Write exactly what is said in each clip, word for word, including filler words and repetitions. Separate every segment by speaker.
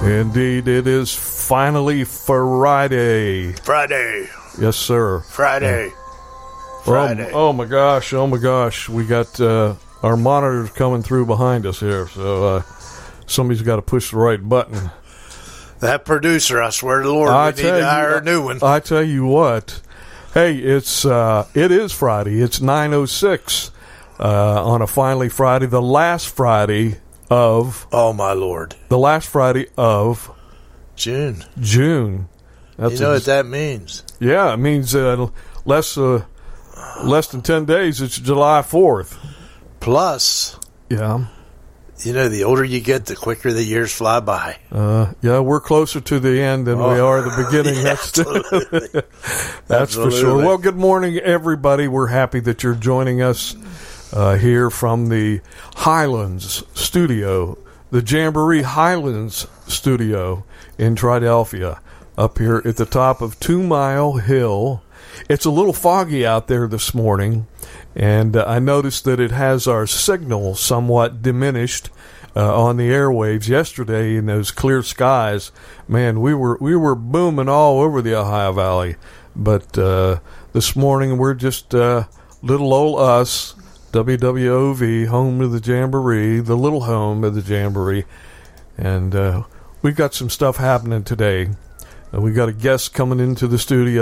Speaker 1: Indeed, it is finally Friday.
Speaker 2: Friday.
Speaker 1: Yes, sir.
Speaker 2: Friday. Friday.
Speaker 1: Oh, oh my gosh, oh my gosh. We got uh, our monitors coming through behind us here, so uh, somebody's got to push the right button.
Speaker 2: That producer, I swear to the Lord,
Speaker 1: I
Speaker 2: we need to hire
Speaker 1: you,
Speaker 2: a new one.
Speaker 1: I tell you what. Hey, it's uh, it is Friday. It's nine oh six uh, on a finally Friday, the last Friday of...
Speaker 2: Oh, my Lord.
Speaker 1: The last Friday of...
Speaker 2: June.
Speaker 1: June. That's
Speaker 2: you know
Speaker 1: a,
Speaker 2: what that means?
Speaker 1: Yeah, it means uh, less uh, less than ten days. It's July fourth.
Speaker 2: Plus,
Speaker 1: yeah,
Speaker 2: you know, the older you get, the quicker the years fly by.
Speaker 1: Uh, yeah, we're closer to the end than oh. we are the beginning.
Speaker 2: Yeah,
Speaker 1: That's,
Speaker 2: absolutely.
Speaker 1: That's absolutely. for sure. Well, good morning, everybody. We're happy that you're joining us uh, here from the Highlands Studio, the Jamboree Highlands Studio in Triadelphia, up here at the top of Two Mile Hill. It's a little foggy out there this morning, and uh, I noticed that it has our signal somewhat diminished uh, on the airwaves. Yesterday in those clear skies, man, we were we were booming all over the Ohio Valley. But uh, this morning we're just uh, little old us, W W O V, home of the Jamboree, the little home of the Jamboree, and uh, we've got some stuff happening today. Uh, we got a guest coming into the studio.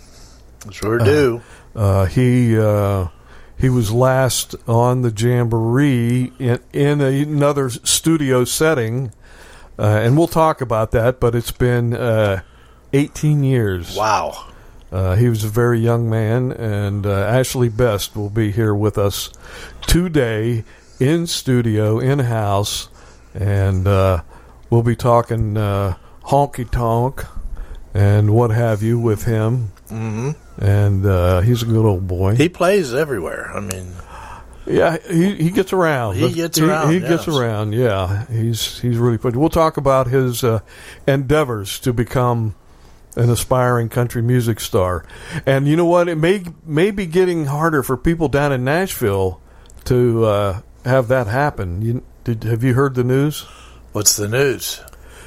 Speaker 2: Sure do.
Speaker 1: Uh, uh, he uh, he was last on the Jamboree in, in a, another studio setting, uh, and we'll talk about that. But it's been uh, eighteen years.
Speaker 2: Wow.
Speaker 1: Uh, he was a very young man, and uh, Ashley Best will be here with us today in studio, in house, and uh, we'll be talking uh, honky tonk and what have you with him.
Speaker 2: Mm-hmm.
Speaker 1: And uh, he's a good old boy.
Speaker 2: He plays everywhere. I mean,
Speaker 1: yeah, he he gets around.
Speaker 2: He gets around.
Speaker 1: He, he
Speaker 2: yes.
Speaker 1: gets around. Yeah, he's he's really good. We'll talk about his uh, endeavors to become an aspiring country music star. And you know what? It may may be getting harder for people down in Nashville to uh, have that happen. You, did have you heard the news?
Speaker 2: What's the news?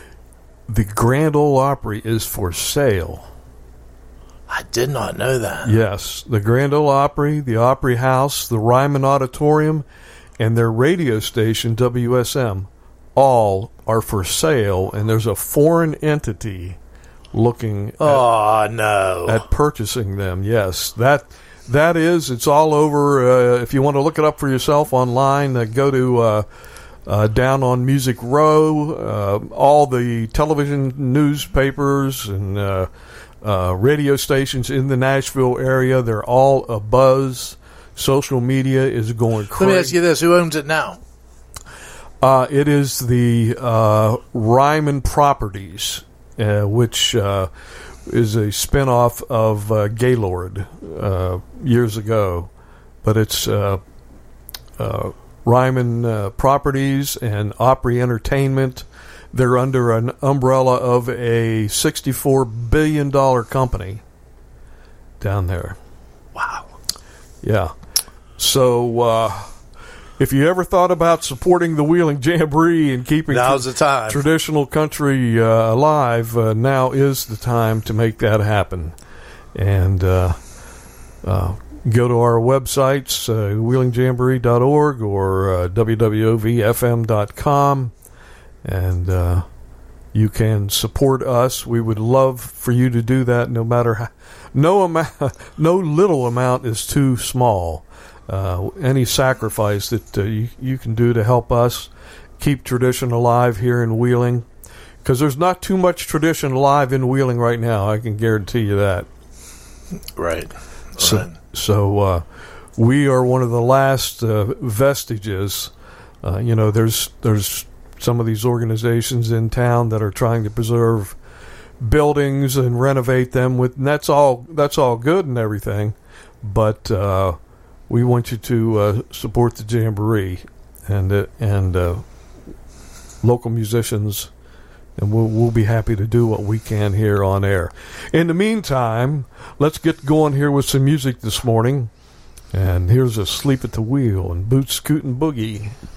Speaker 1: The Grand Ole Opry is for sale.
Speaker 2: I did not know that.
Speaker 1: Yes, the Grand Ole Opry, the Opry House, the Ryman Auditorium, and their radio station, W S M, all are for sale, and there's a foreign entity looking
Speaker 2: oh,
Speaker 1: at,
Speaker 2: no.
Speaker 1: at purchasing them. Yes, that that is. It's all over. Uh, if you want to look it up for yourself online, uh, go to uh, uh, Down on Music Row, uh, all the television newspapers and uh Uh, radio stations in the Nashville area. They're all abuzz. Social media is going crazy.
Speaker 2: Let me ask you this. Who owns it now?
Speaker 1: Uh, it is the uh, Ryman Properties, uh, which uh, is a spinoff of uh, Gaylord uh, years ago. But it's uh, uh, Ryman uh, Properties and Opry Entertainment. They're under an umbrella of a sixty-four billion dollars company down there.
Speaker 2: Wow.
Speaker 1: Yeah. So, uh, if you ever thought about supporting the Wheeling Jamboree and keeping
Speaker 2: Now's the time.
Speaker 1: traditional country uh, alive, uh, now is the time to make that happen. And uh, uh, go to our websites, uh, wheeling jamboree dot org or uh, w w o v f m dot com. And uh, you can support us. We would love for you to do that. No matter how, no amount, no little amount is too small. Uh, any sacrifice that uh, you, you can do to help us keep tradition alive here in Wheeling, because there's not too much tradition alive in Wheeling right now. I can guarantee you that.
Speaker 2: Right.
Speaker 1: So,
Speaker 2: right.
Speaker 1: so uh, we are one of the last uh, vestiges. Uh, you know, there's there's. some of these organizations in town that are trying to preserve buildings and renovate them with, and that's all that's all good and everything, but uh, we want you to uh, support the Jamboree and uh, and uh, local musicians, and we'll we'll be happy to do what we can here on air. In the meantime, let's get going here with some music this morning, and here's a Sleep at the Wheel and Boot Scootin' Boogie.